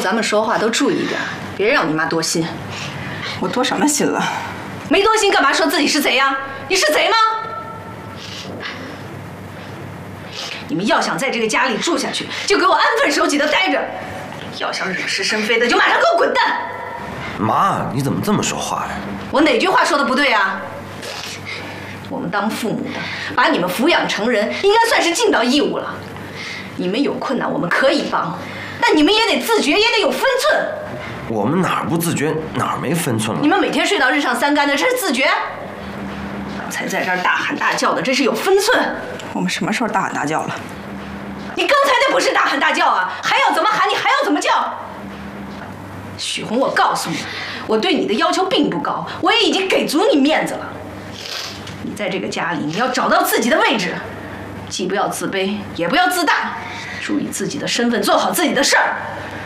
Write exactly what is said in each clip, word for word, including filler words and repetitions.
咱们说话都注意一点，别让你妈多心。 我多什么心了？ 没多心干嘛说自己是贼呀？你是贼吗？你们要想在这个家里住下去，就给我安分守己的待着；要想惹是生非的，就马上给我滚蛋！ 妈，你怎么这么说话呀？ 我哪句话说的不对啊？我们当父母的，把你们抚养成人，应该算是尽到义务了。你们有困难，我们可以帮，但你们也得自觉，也得有分寸。 我们哪儿不自觉，哪儿没分寸了？ 你们每天睡到日上三竿的，这是自觉；刚才在这儿大喊大叫的，这是有分寸。 我们什么时候大喊大叫了？ 你刚才那不是大喊大叫啊，还要怎么喊你还要怎么叫。许红，我告诉你，我对你的要求并不高，我也已经给足你面子了。你在这个家里，你要找到自己的位置，既不要自卑，也不要自大，注意自己的身份，做好自己的事儿。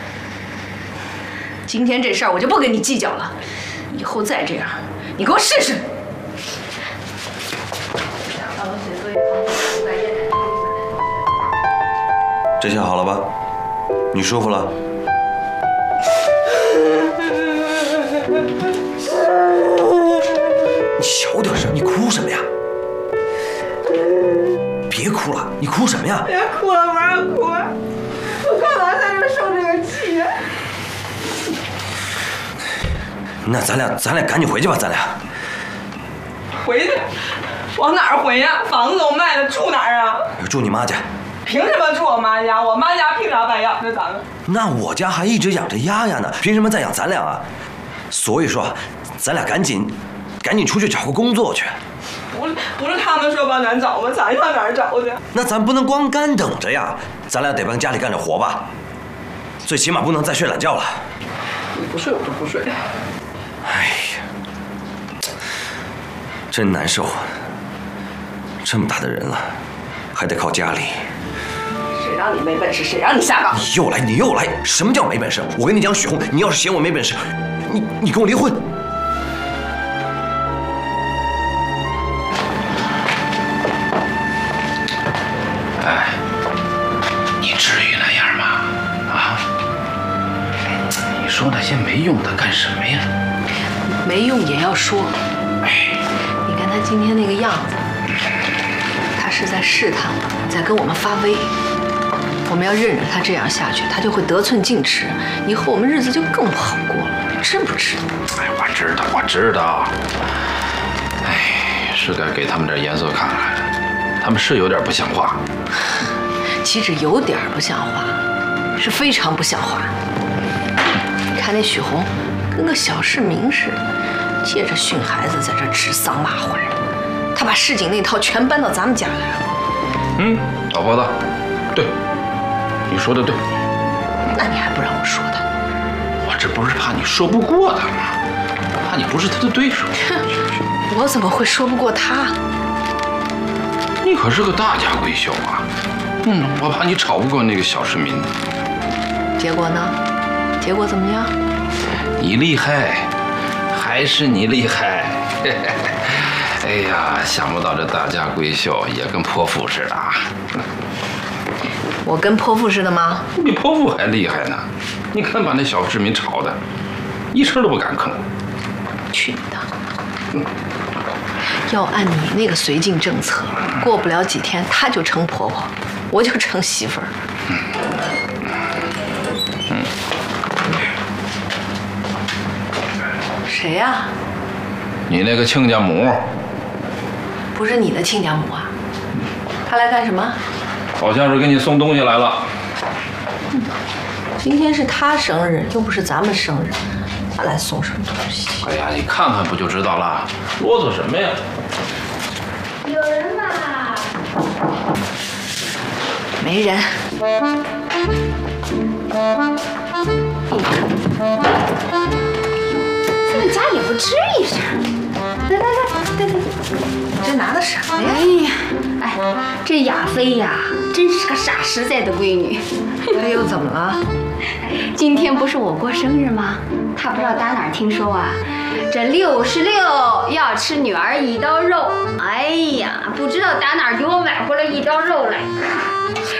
今天这事儿我就不跟你计较了，以后再这样，你给我试试。 这下好了吧？你舒服了？你小点声，你哭什么呀？别哭了，你哭什么呀？ 别哭了，妈哭！我干嘛在这受这个气？ 那咱俩，咱俩赶紧回去吧，咱俩。 回去？往哪儿回呀？房子都卖了，住哪儿啊？ 住你妈家。 凭什么住我妈家？我妈家凭啥白养着咱们？ 那我家还一直养着丫丫呢，凭什么再养咱俩啊？所以说，咱俩赶紧，赶紧出去找个工作去。 不是不是他们说帮咱找吗？咱上哪儿找去？ 那咱不能光干等着呀，咱俩得帮家里干点活吧。最起码不能再睡懒觉了。 你不睡我就不睡。 哎呀，真难受啊！这么大的人了，还得靠家里。 谁让你没本事，谁让你下岗？ 你又来，你又来！什么叫没本事？我跟你讲，许红，你要是嫌我没本事，你你跟我离婚。 哎，你至于那样吗？啊？你说那些没用的干什么呀？ 没用也要说。 哎， 你看他今天那个样子，他是在试探我们，在跟我们发威。我们要任着他这样下去，他就会得寸进尺，以后我们日子就更不好过了，你知不知道？ 哎，我知道，我知道。哎，是该给他们点颜色看看，他们是有点不像话。 岂止有点不像话，是非常不像话。你看那许红，跟个小市民似的，借着训孩子在这指桑骂槐，他把市井那套全搬到咱们家来了。 嗯，老婆子，对。你说的对， 那你还不让我说他？ 我这不是怕你说不过他吗？怕你不是他的对手。 我怎么会说不过他？ 你可是个大家闺秀啊！嗯，我怕你吵不过那个小市民。 结果呢？结果怎么样？ 你厉害，还是你厉害。哎呀，想不到这大家闺秀也跟泼妇似的啊！ 我跟泼妇似的吗？ 比泼妇还厉害呢！你看把那小市民吵的，一声都不敢吭。 去你的！嗯、要按你那个绥靖政策，过不了几天她就成婆婆，我就成媳妇儿。嗯。嗯。谁呀、啊？ 你那个亲家母。 不是你的亲家母啊？她来干什么？ 好像是给你送东西来了。 嗯，今天是他生日，又不是咱们生日，他来送什么东西？ 哎呀，你看看不就知道了，啰嗦什么呀？ 有人吗？ 没人。 这个家也不至于啥。来来来来来， 这拿的什么呀？ 哎呀，哎，这亚飞呀，真是个傻实在的闺女。 她又怎么了？ 今天不是我过生日吗？她不知道打哪儿听说啊，这六十六要吃女儿一刀肉。哎呀，不知道打哪儿给我买回来一刀肉来。